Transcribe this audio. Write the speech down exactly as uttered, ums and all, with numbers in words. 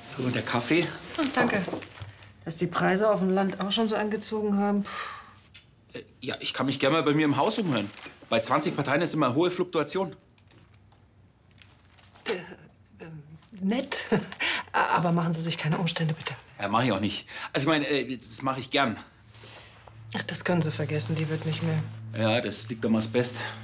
So, der Kaffee. Oh, danke. Dass die Preise auf dem Land auch schon so angezogen haben. Puh. Äh, ja, ich kann mich gerne mal bei mir im Haus umhören. Bei zwanzig Parteien ist immer hohe Fluktuation. Äh, ähm, nett. Aber machen Sie sich keine Umstände, bitte. Ja, mache ich auch nicht. Also ich meine, äh, das mache ich gern. Ach, das können Sie vergessen, die wird nicht mehr. Ja, das liegt am Asbest.